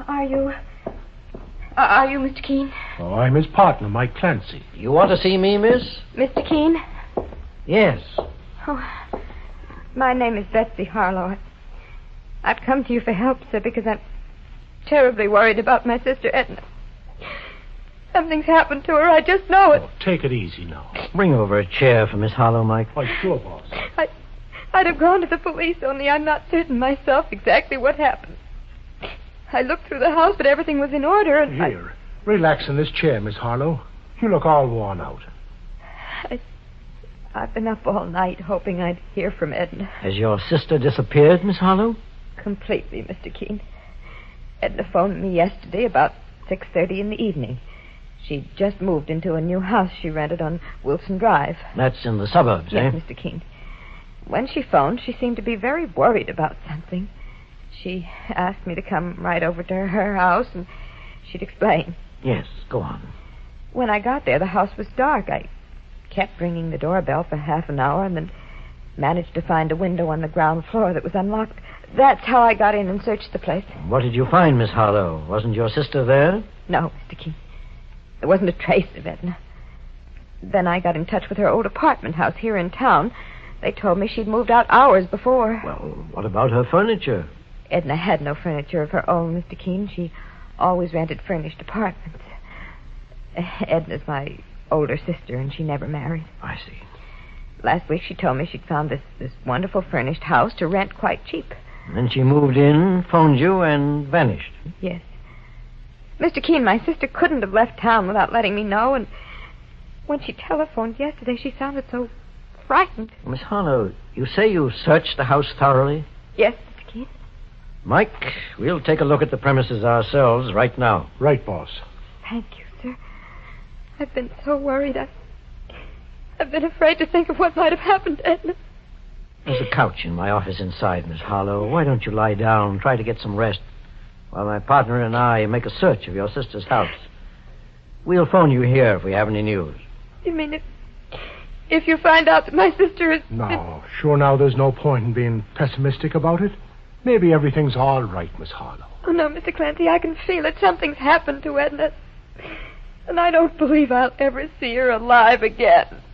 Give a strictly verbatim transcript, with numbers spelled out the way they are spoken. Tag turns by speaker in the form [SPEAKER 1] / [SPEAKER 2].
[SPEAKER 1] Are you... Uh, are you Mister Keene?
[SPEAKER 2] Oh, I'm his partner, Mike Clancy.
[SPEAKER 3] You want to see me, miss?
[SPEAKER 1] Mister Keene?
[SPEAKER 3] Yes.
[SPEAKER 1] Oh, my name is Betsy Harlow. I've come to you for help, sir, because I'm terribly worried about my sister Edna. Something's happened to her. I just know it.
[SPEAKER 2] Oh, take it easy now.
[SPEAKER 3] Bring over a chair for Miss Harlow, Mike.
[SPEAKER 2] Why, sure, boss.
[SPEAKER 1] I, I'd have gone to the police, only I'm not certain myself exactly what happened. I looked through the house, but everything was in order, and
[SPEAKER 2] Here, I... relax in this chair, Miss Harlow. You look all worn out.
[SPEAKER 1] I, I've been up all night hoping I'd hear from Edna.
[SPEAKER 3] Has your sister disappeared, Miss Harlow?
[SPEAKER 1] Completely, Mister Keene. Edna phoned me yesterday about six thirty in the evening. She'd just moved into a new house she rented on Wilson Drive.
[SPEAKER 3] That's in the suburbs,
[SPEAKER 1] yes,
[SPEAKER 3] eh?
[SPEAKER 1] Yes, Mister Keene. When she phoned, she seemed to be very worried about something. She asked me to come right over to her house, and she'd explain.
[SPEAKER 3] Yes, go on.
[SPEAKER 1] When I got there, the house was dark. I kept ringing the doorbell for half an hour, and then managed to find a window on the ground floor that was unlocked. That's how I got in and searched the place.
[SPEAKER 3] What did you find, Miss Harlow? Wasn't your sister there?
[SPEAKER 1] No, Mister Keene. There wasn't a trace of Edna. Then I got in touch with her old apartment house here in town. They told me she'd moved out hours before.
[SPEAKER 3] Well, what about her furniture?
[SPEAKER 1] Edna had no furniture of her own, Mister Keene. She always rented furnished apartments. Edna's my older sister, and she never married.
[SPEAKER 3] I see.
[SPEAKER 1] Last week she told me she'd found this, this wonderful furnished house to rent quite cheap.
[SPEAKER 3] And then she moved in, phoned you, and vanished.
[SPEAKER 1] Yes. Mister Keene, my sister couldn't have left town without letting me know, and when she telephoned yesterday, she sounded so frightened.
[SPEAKER 3] Miss Harlow, you say you searched the house thoroughly?
[SPEAKER 1] Yes, Mister Keene.
[SPEAKER 3] Mike, we'll take a look at the premises ourselves right now.
[SPEAKER 2] Right, boss.
[SPEAKER 1] Thank you, sir. I've been so worried. I've, I've been afraid to think of what might have happened to Edna.
[SPEAKER 3] There's a couch in my office inside, Miss Harlow. Why don't you lie down and try to get some rest while my partner and I make a search of your sister's house? We'll phone you here if we have any news.
[SPEAKER 1] You mean if if you find out that my sister is...
[SPEAKER 2] No, sure now there's no point in being pessimistic about it. Maybe everything's all right, Miss Harlow.
[SPEAKER 1] Oh, no, Mister Clancy, I can feel it. Something's happened to Edna. And I don't believe I'll ever see her alive again.